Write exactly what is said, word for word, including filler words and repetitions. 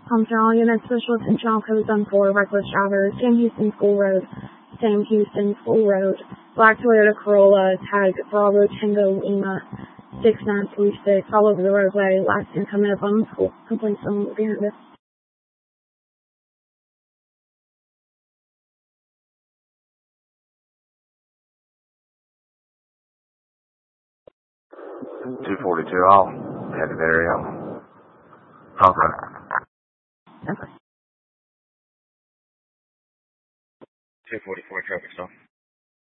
Pumptown unit special attention all codes on four reckless drivers. Sam Houston School Road. Sam Houston School Road. Black Toyota Corolla tag Bravo Tango Lima six nine three six all over the roadway. Last in coming up on the school. Complaints on behind us. two forty-two all. Heavy area. Pump road. Okay. two forty-four traffic stop.